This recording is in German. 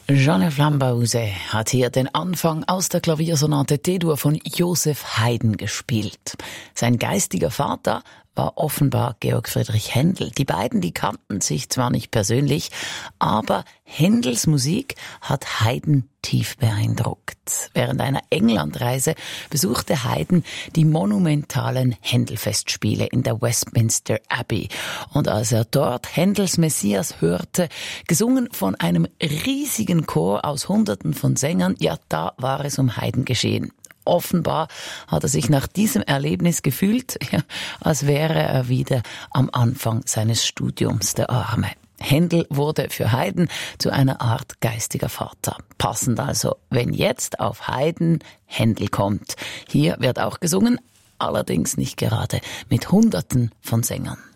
Jean-Yves Lambause hat hier den Anfang aus der Klaviersonate D-Dur von Joseph Haydn gespielt. Sein geistiger Vater war offenbar Georg Friedrich Händel. Die beiden, die kannten sich zwar nicht persönlich, aber Händels Musik hat Haydn tief beeindruckt. Während einer Englandreise besuchte Haydn die monumentalen Händel-Festspiele in der Westminster Abbey. Und als er dort Händels Messias hörte, gesungen von einem riesigen Chor aus Hunderten von Sängern, ja, da war es um Haydn geschehen. Offenbar hat er sich nach diesem Erlebnis gefühlt, ja, als wäre er wieder am Anfang seines Studiums, der Arme. Händel wurde für Haydn zu einer Art geistiger Vater. Passend also, wenn jetzt auf Haydn Händel kommt. Hier wird auch gesungen, allerdings nicht gerade mit Hunderten von Sängern.